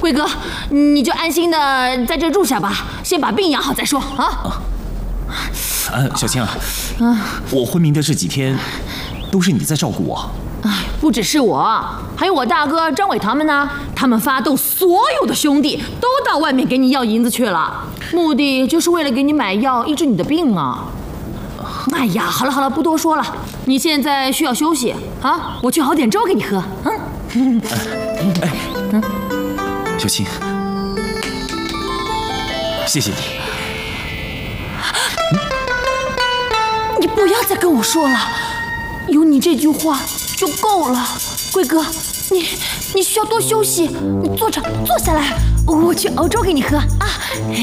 贵哥，你就安心的在这住下吧，先把病养好再说啊。 小青啊，我昏迷的这几天，都是你在照顾我。 哎，不只是我，还有我大哥张伟他们呢。他们发动所有的兄弟都到外面给你要银子去了，目的就是为了给你买药医治你的病啊。哎呀，好了好了，不多说了，你现在需要休息啊，我去熬点粥给你喝。 小青，谢谢你。 你不要再跟我说了，有你这句话就够了。贵哥，你需要多休息，你坐下来，我去熬粥给你喝啊。